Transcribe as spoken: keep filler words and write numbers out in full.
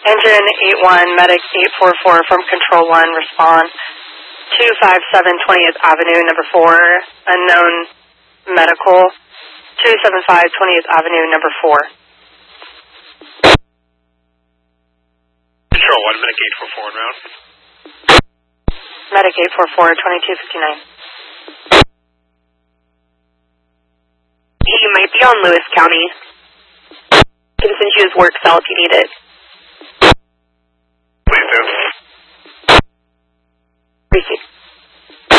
Engine eight one, medic eight four four from Control one, respond. two five seven twentieth Avenue, number four, unknown medical. two seven five twentieth Avenue, number four. Control one, medic eight four four, en route. Medic eight four four, twenty-two fifty-nine. He might be on Lewis County. Can send you his work cell if you need it. Please do. Receive.